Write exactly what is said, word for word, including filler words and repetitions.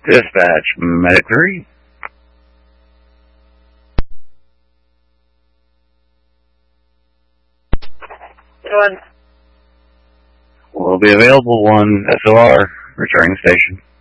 Dispatch, Medic three. One. Will be available one S O R, returning station.